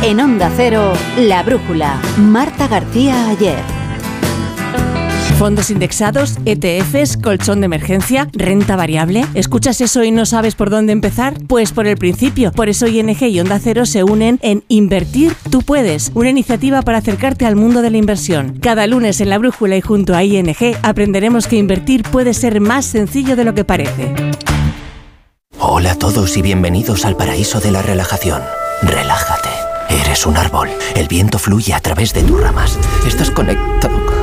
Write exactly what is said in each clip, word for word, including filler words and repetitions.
En Onda Cero, La Brújula, Marta García Ayer. Fondos indexados, E T Fs, colchón de emergencia, renta variable. ¿Escuchas eso y no sabes por dónde empezar? Pues por el principio. Por eso I N G y Onda Cero se unen en Invertir Tú Puedes, una iniciativa para acercarte al mundo de la inversión. Cada lunes en La Brújula y junto a I N G aprenderemos que invertir puede ser más sencillo de lo que parece. Hola a todos y bienvenidos al paraíso de la relajación. Relájate. Eres un árbol. El viento fluye a través de tus ramas. Estás conectado.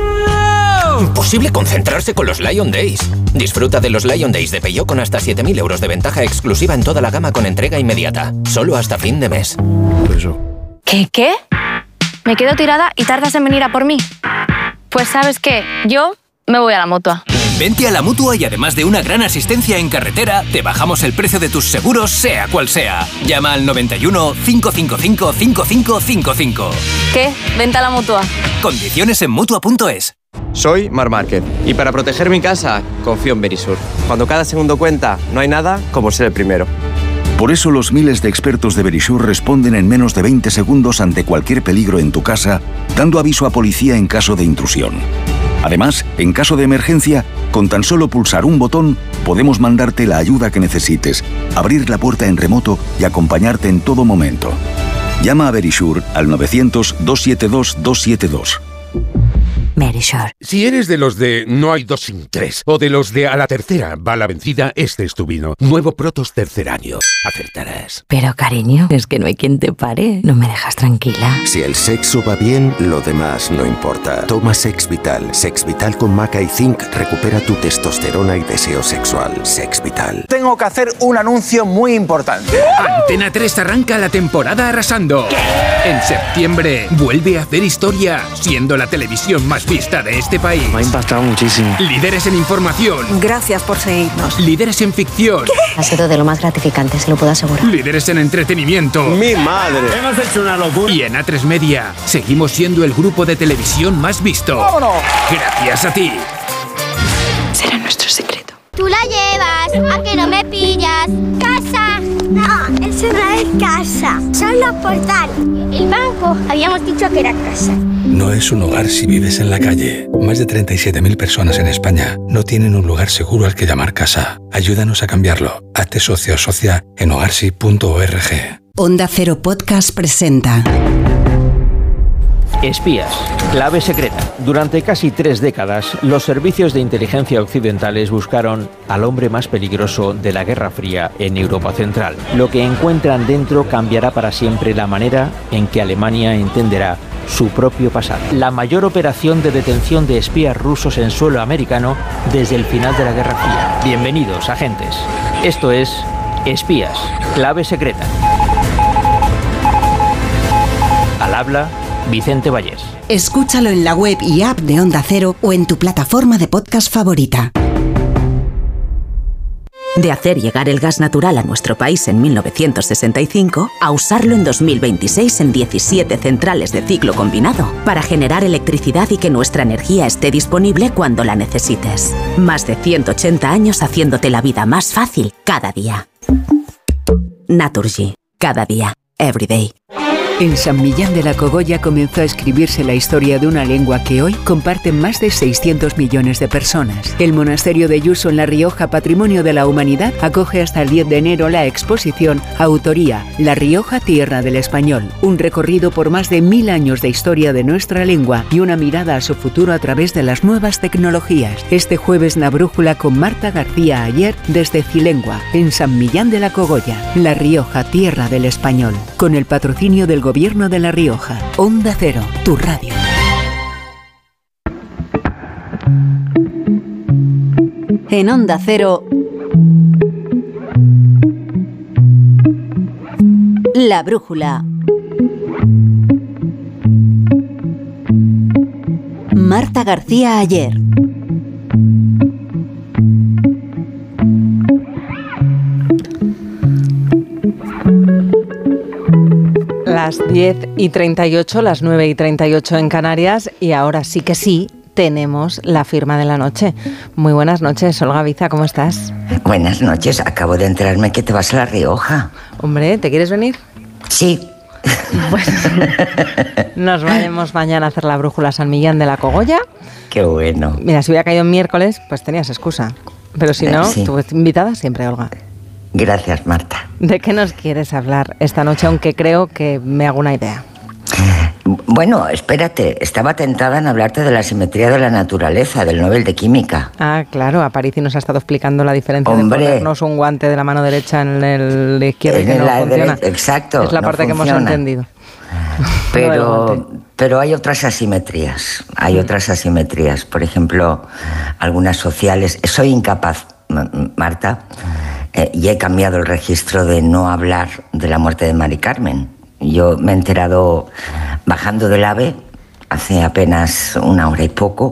Imposible concentrarse con los Lion Days. Disfruta de los Lion Days de Peugeot con hasta siete mil euros de ventaja exclusiva en toda la gama con entrega inmediata. Solo hasta fin de mes. Eso. ¿Qué, qué? Me quedo tirada y tardas en venir a por mí. Pues ¿sabes qué? Yo me voy a la Mutua. Vente a la Mutua y además de una gran asistencia en carretera, te bajamos el precio de tus seguros, sea cual sea. Llama al noventa y uno, cinco cinco cinco, cinco cinco cinco cinco. ¿Qué? Vente a la Mutua. Condiciones en Mutua punto es. Soy Mar Márquez y para proteger mi casa confío en Verisur. Cuando cada segundo cuenta, no hay nada como ser el primero. Por eso los miles de expertos de Verisur responden en menos de veinte segundos ante cualquier peligro en tu casa, dando aviso a policía en caso de intrusión. Además, en caso de emergencia, con tan solo pulsar un botón, podemos mandarte la ayuda que necesites, abrir la puerta en remoto y acompañarte en todo momento. Llama a Verisur al novecientos, doscientos setenta y dos, doscientos setenta y dos. Verisur. Si eres de los de no hay dos sin tres o de los de a la tercera va la vencida, este es tu vino. Nuevo Protos tercer año. Acertarás. Pero cariño, es que no hay quien te pare. No me dejas tranquila. Si el sexo va bien, lo demás no importa. Toma Sex Vital. Sex Vital con maca y zinc recupera tu testosterona y deseo sexual. Sex Vital. Tengo que hacer un anuncio muy importante. Antena tres arranca la temporada arrasando. ¿Qué? En septiembre vuelve a hacer historia, siendo la televisión más vista de este país. Me ha impactado muchísimo. Líderes en información. Gracias por seguirnos. Líderes en ficción. ¿Qué? Ha sido de lo más gratificante, se lo puedo asegurar. Líderes en entretenimiento. ¡Mi madre! Hemos hecho una locura. Y en A tres Media seguimos siendo el grupo de televisión más visto. ¡Vámonos! Gracias a ti. Será nuestro secreto. Tú la llevas, a que no me pillas. ¡Casa! No, eso no es casa. Son los portales. El banco, habíamos dicho que era casa. No es un hogar si vives en la calle. Más de treinta y siete mil personas en España no tienen un lugar seguro al que llamar casa. Ayúdanos a cambiarlo. Hazte socio o socia en hogarsi punto org. Onda Cero Podcast presenta Espías, clave secreta. Durante casi tres décadas, los servicios de inteligencia occidentales buscaron al hombre más peligroso de la Guerra Fría en Europa Central. Lo que encuentran dentro cambiará para siempre la manera en que Alemania entenderá su propio pasado. La mayor operación de detención de espías rusos en suelo americano desde el final de la Guerra Fría. Bienvenidos, agentes. Esto es Espías, clave secreta. Al habla Vicente Vallés. Escúchalo en la web y app de Onda Cero o en tu plataforma de podcast favorita. De hacer llegar el gas natural a nuestro país en mil novecientos sesenta y cinco a usarlo en dos mil veintiséis en diecisiete centrales de ciclo combinado para generar electricidad y que nuestra energía esté disponible cuando la necesites. Más de ciento ochenta años haciéndote la vida más fácil cada día. Naturgy. Cada día. Every day. En San Millán de la Cogolla comenzó a escribirse la historia de una lengua que hoy comparten más de seiscientos millones de personas. El monasterio de Yuso en La Rioja, Patrimonio de la Humanidad, acoge hasta el diez de enero la exposición Autoría, La Rioja, Tierra del Español. Un recorrido por más de mil años de historia de nuestra lengua y una mirada a su futuro a través de las nuevas tecnologías. Este jueves La Brújula con Marta García Ayer desde Cilengua, en San Millán de la Cogolla, La Rioja, Tierra del Español. Con el patrocinio del Gobierno de La Rioja. Onda Cero, tu radio. En Onda Cero, La Brújula. Marta García Ayer. Las diez y treinta y ocho, las nueve y treinta y ocho en Canarias, y ahora sí que sí tenemos la firma de la noche. Muy buenas noches, Olga Biza, ¿cómo estás? Buenas noches, acabo de enterarme que te vas a La Rioja. Hombre, ¿te quieres venir? Sí, Pues nos vayamos mañana a hacer la brújula San Millán de la Cogolla. Qué bueno. Mira, si hubiera caído en miércoles, pues tenías excusa. Pero si no, sí. Tu invitada siempre, Olga. Gracias, Marta. ¿De qué nos quieres hablar esta noche? Aunque creo que me hago una idea. Bueno, espérate, estaba tentada en hablarte de la simetría de la naturaleza, del Nobel de Química. Ah, claro, Aparici nos ha estado explicando la diferencia Hombre, de ponernos un guante de la mano derecha en el izquierdo y que no funciona. Derecha, exacto. Es la no parte funciona. que hemos entendido. Pero, pero hay otras asimetrías, hay mm. otras asimetrías. Por ejemplo, algunas sociales. Soy incapaz, Marta, eh, y he cambiado el registro de no hablar de la muerte de Mari Carmen. Yo me he enterado bajando del AVE hace apenas una hora y poco,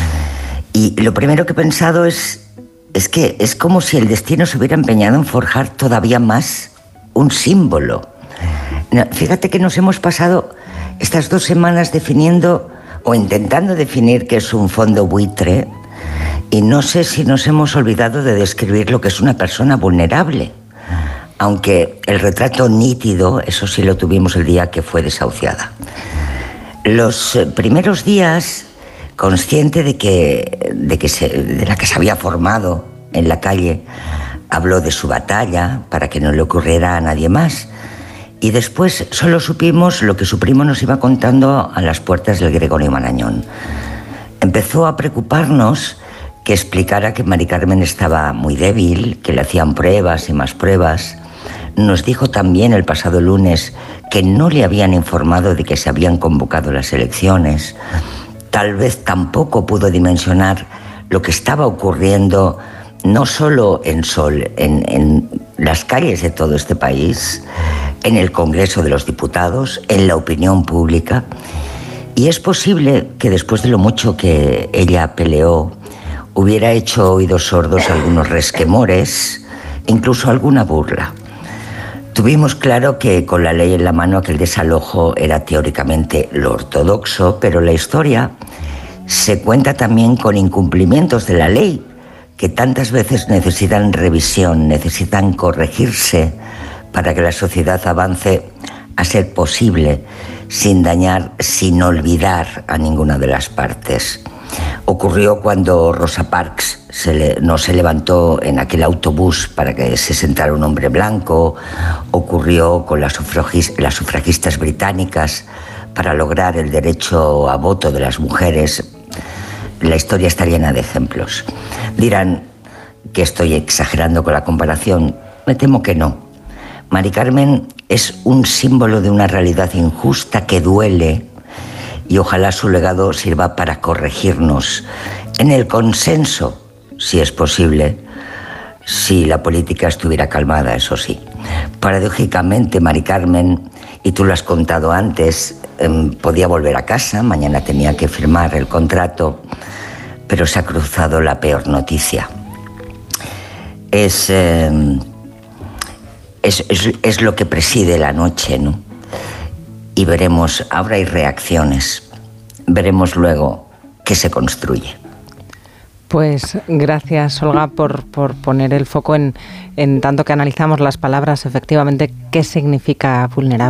y lo primero que he pensado es, es que es como si el destino se hubiera empeñado en forjar todavía más un símbolo. Fíjate que nos hemos pasado estas dos semanas definiendo o intentando definir qué es un fondo buitre, y no sé si nos hemos olvidado de describir lo que es una persona vulnerable. Aunque el retrato nítido, eso sí lo tuvimos el día que fue desahuciada. Los primeros días, consciente de que, de que se, de la que se había formado en la calle, habló de su batalla para que no le ocurriera a nadie más. Y después solo supimos lo que su primo nos iba contando a las puertas del Gregorio Marañón. Empezó a preocuparnos que explicara que Mari Carmen estaba muy débil, que le hacían pruebas y más pruebas. Nos dijo también el pasado lunes que no le habían informado de que se habían convocado las elecciones. Tal vez tampoco pudo dimensionar lo que estaba ocurriendo no solo en Sol, en, en las calles de todo este país, en el Congreso de los Diputados, en la opinión pública. Y es posible que después de lo mucho que ella peleó, hubiera hecho oídos sordos algunos resquemores, incluso alguna burla. Tuvimos claro que con la ley en la mano aquel desalojo era teóricamente lo ortodoxo, pero la historia se cuenta también con incumplimientos de la ley que tantas veces necesitan revisión, necesitan corregirse para que la sociedad avance a ser posible sin dañar, sin olvidar a ninguna de las partes. Ocurrió cuando Rosa Parks se le, no se levantó en aquel autobús para que se sentara un hombre blanco. Ocurrió con las, sufragis, las sufragistas británicas para lograr el derecho a voto de las mujeres. La historia está llena de ejemplos. Dirán que estoy exagerando con la comparación. Me temo que no. Mari Carmen es un símbolo de una realidad injusta que duele, y ojalá su legado sirva para corregirnos en el consenso, si es posible, si la política estuviera calmada, eso sí. Paradójicamente, Mari Carmen, y tú lo has contado antes, eh, podía volver a casa, mañana tenía que firmar el contrato, pero se ha cruzado la peor noticia. Es, eh, es, es, es lo que preside la noche, ¿no? Y veremos, ahora hay reacciones, veremos luego qué se construye. Pues gracias, Olga, por, por poner el foco en, en tanto que analizamos las palabras, efectivamente, qué significa vulnerable.